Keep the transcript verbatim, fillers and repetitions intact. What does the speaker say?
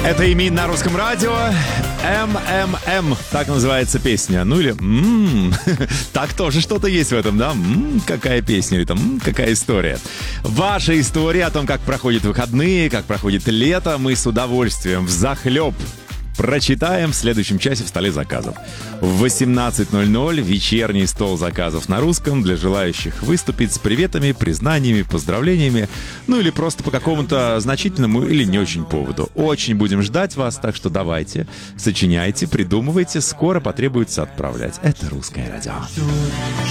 Это «Имин» на русском радио. эм эм эм, так называется песня. Ну или м-м, так тоже что-то есть в этом, да? М-м, какая песня или там м-м, какая история. Ваша история о том, как проходят выходные, как проходит лето, мы с удовольствием взахлеб прочитаем в следующем часе в столе заказов. В восемнадцать ноль ноль вечерний стол заказов на русском для желающих выступить с приветами, признаниями, поздравлениями, ну или просто по какому-то значительному или не очень поводу. Очень будем ждать вас, так что давайте, сочиняйте, придумывайте, скоро потребуется отправлять. Это «Русское радио».